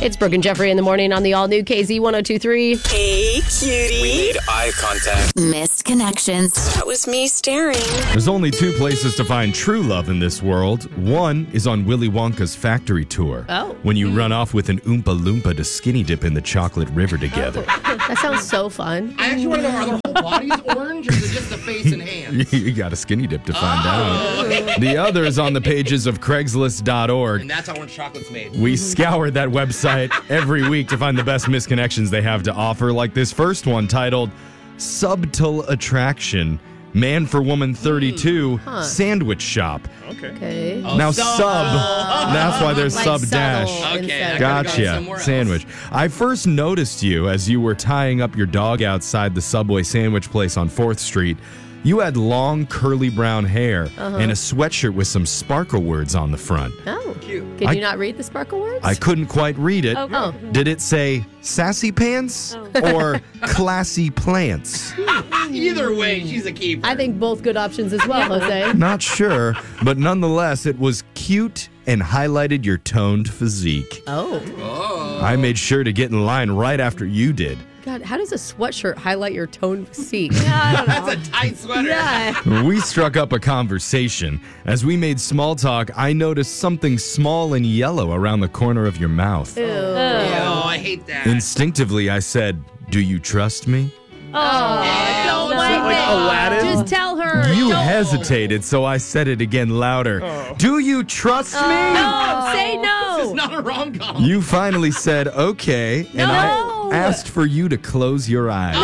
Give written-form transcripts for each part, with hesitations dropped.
It's Brooke and Jeffrey in the morning on the all-new KZ 102.3. Hey, cutie. We made eye contact. Missed connections. That was me staring. There's only two places to find true love in this world. One is on Willy Wonka's factory tour. Oh. When you run off with an Oompa Loompa to skinny dip in the chocolate river together. That sounds so fun. I actually want to know, are their whole bodies orange or is it just the face and hands? You got a skinny dip to find out. The other is on the pages of Craigslist.org. And that's how orange chocolate's made. We scour that website every week to find the best misconnections they have to offer, like this first one titled Subtle Attraction, Man for Woman 32, Sandwich Shop. Okay. Now sub, that's why there's Like sub subtle dash. Okay, instead. I could've gone Gotcha. somewhere else. Sandwich. I first noticed you as you were tying up your dog outside the Subway sandwich place on 4th Street. You had long, curly brown hair and a sweatshirt with some sparkle words on the front. Oh. Cute. Can you not read the sparkle words? I couldn't quite read it. Oh. Did it say sassy pants or classy plants? Either way, she's a keeper. I think both good options as well, Jose. Not sure, but nonetheless, it was cute and highlighted your toned physique. Oh. I made sure to get in line right after you did. God, how does a sweatshirt highlight your toned physique? That's a tight sweater. Yeah. We struck up a conversation. As we made small talk, I noticed something small and yellow around the corner of your mouth. Ew. Oh, I hate that. Instinctively, I said, "Do you trust me?" Don't Is like that like it. Aladdin? Just tell her. You Don't. hesitated, so I said it again louder. "Do you trust me?" No, say no. This is not a rom-com. You finally said, "Okay," and No. I asked for you to close your eyes.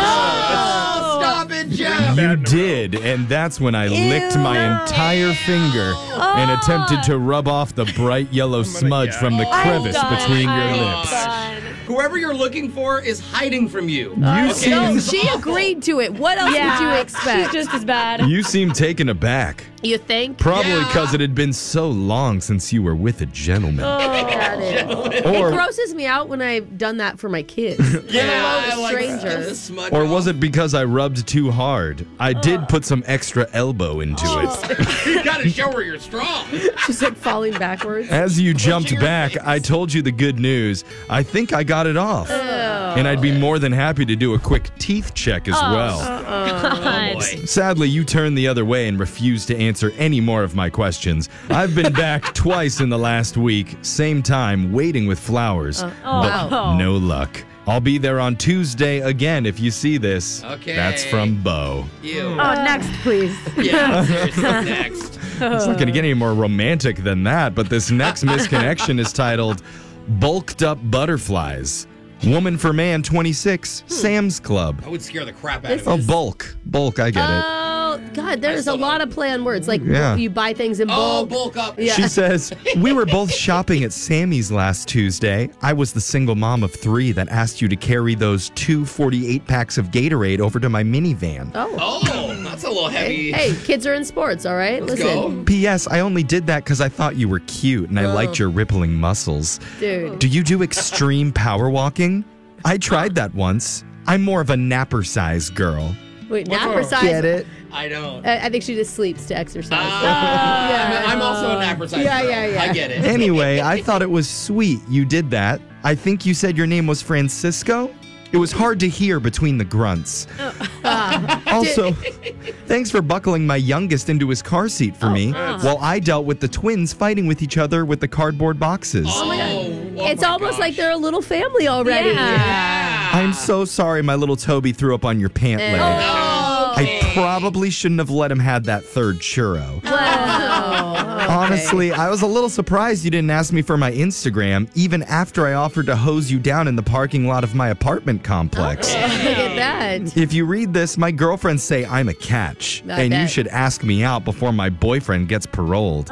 Oh, stop it, Jeff. You did, and that's when I licked my entire finger and attempted to rub off the bright yellow smudge from the crevice between your lips. Whoever you're looking for is hiding from you. You seem No, she agreed to it. What else would you expect? She's just as bad. You seem taken aback. You think? Probably Yeah. because it had been so long since you were with a gentleman. That is. It Or grosses me out when I've done that for my kids. Yeah, Let I alone like strangers. the smudge or was off. it because I rubbed too hard? I did put some extra elbow into it. You gotta show her you're strong. She's like falling backwards. As you jumped your back, legs. I told you the good news. I think I got it off. And I'd be more than happy to do a quick teeth check as well. Oh, boy. Sadly, you turned the other way and refused to answer any more of my questions. I've been back twice in the last week, same time, waiting with flowers. But wow. no luck. I'll be there on Tuesday again if you see this. Okay. That's from Bo. You. Oh, next, please. Yeah, seriously, next. It's not going to get any more romantic than that, but this next misconnection is titled Bulked Up Butterflies. Woman for Man 26, Sam's Club. I would scare the crap out of Oh, me. bulk. Bulk, I get it. Oh, God, there's a lot of play on words. Like, Yeah. you buy things in Oh, bulk. bulk up. Yeah. She says, "We were both shopping at Sammy's last Tuesday. I was the single mom of 3 that asked you to carry those 2 48 packs of Gatorade over to my minivan. Oh, that's a little heavy. Hey, kids are in sports, all right? Let's Listen, go. P.S. I only did that because I thought you were cute and I liked your rippling muscles. dude. Do you do extreme power walking? I tried that once. I'm more of a napper size girl." Wait, napper size? Get it? I don't. I think she just sleeps to exercise. I'm also a napper size Yeah, girl. yeah, yeah. I get it. Anyway, I thought it was sweet you did that. I think you said your name was Francisco. It was hard to hear between the grunts. Also, thanks for buckling my youngest into his car seat for me while I dealt with the twins fighting with each other with the cardboard boxes. It's almost like they're a little family already. Yeah. I'm so sorry my little Toby threw up on your pant leg. I probably shouldn't have let him have that third churro. Honestly, I was a little surprised you didn't ask me for my Instagram, even after I offered to hose you down in the parking lot of my apartment complex. Look at that. If you read this, my girlfriends say I'm a catch, I and you bet. should ask me out before my boyfriend gets paroled.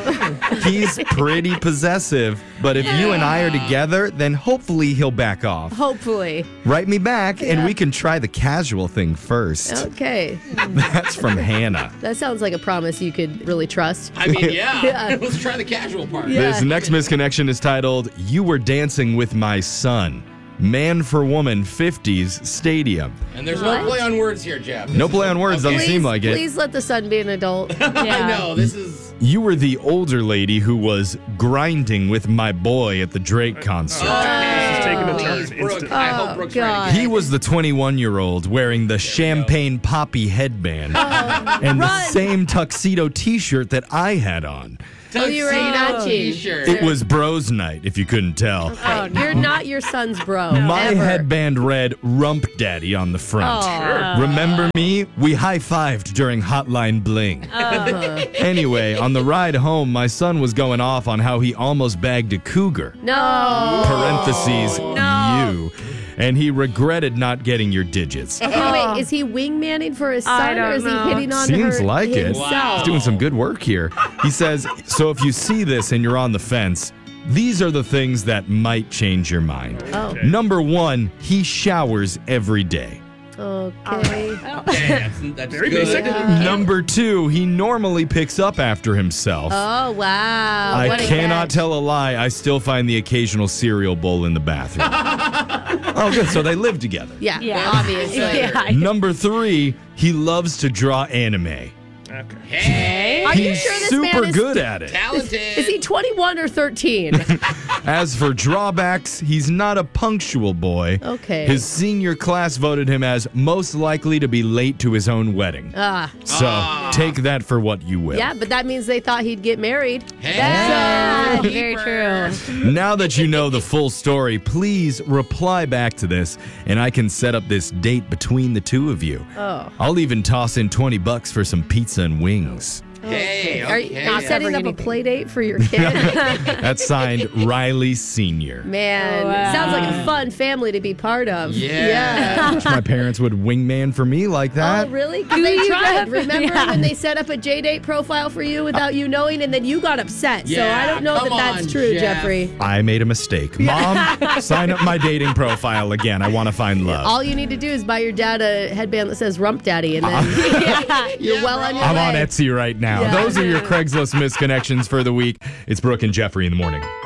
He's pretty possessive, but if you and I are together, then hopefully he'll back off. Hopefully. Write me back, and we can try the casual thing first. Okay. That's from Hannah. That sounds like a promise you could really trust. I mean, yeah. Yeah. Let's try the casual part. Yeah. This next misconnection is titled, You Were Dancing with My Son. Man for Woman 50s Stadium. And there's What? no play on words here, Jeff. No play on words, doesn't seem like it. Please let the son be an adult. I know. This is. You were the older lady who was grinding with my boy at the Drake concert. taking a turn Please, Brooke. instantly. I hope Brooke's God. ready. He was the 21-year-old wearing the champagne poppy headband and the Run. same tuxedo T-shirt that I had on. you were Tuxedo a t-shirt. It was bros night, if you couldn't tell. Oh, you're not your son's bro. My ever. headband read Rump Daddy on the front. Remember me? We high-fived during Hotline Bling. Anyway, on the ride home, my son was going off on how he almost bagged a cougar. No. Parentheses, you. And he regretted not getting your digits. Okay, wait. Is he wingmanning for his son, I don't or is know. he hitting on Seems her like it. himself? He's doing some good work here. He says, so if you see this and you're on the fence, these are the things that might change your mind. Oh. Number 1, he showers every day. Okay. Okay, that's Very good. basic. Number 2, he normally picks up after himself. Oh, wow. I What a cannot catch. tell a lie. I still find the occasional cereal bowl in the bathroom. Oh, good. So they live together. Yeah, Yeah. obviously. Yeah. Number 3, he loves to draw anime. Okay. Hey, Are you He's sure this super man is good at it. talented. Is he 21 or 13? As for drawbacks, he's not a punctual boy. Okay. His senior class voted him as most likely to be late to his own wedding. So take that for what you will. Yeah, but that means they thought he'd get married. Hey. Yeah, Keeper. very true. Now that you know the full story, please reply back to this and I can set up this date between the two of you. Oh. I'll even toss in $20 for some pizza and wings. Hey, Are you okay. are you setting up a anything. play date for your kid? That's signed Riley Sr. Man, Wow. sounds like a fun family to be part of. Yeah. Wish my parents would wingman for me like that. Oh, really? 'Cause they you tried. got- Remember Yeah. when they set up a J-Date profile for you without you knowing, and then you got upset. So Yeah, I don't know come that that's on, true, Jeff. Jeffrey. I made a mistake. Mom, sign up my dating profile again. I want to find love. All you need to do is buy your dad a headband that says Rump Daddy, and then you're well on your I'm way. on Etsy right now. Yeah. Those are your Craigslist misconnections for the week. It's Brooke and Jeffrey in the morning.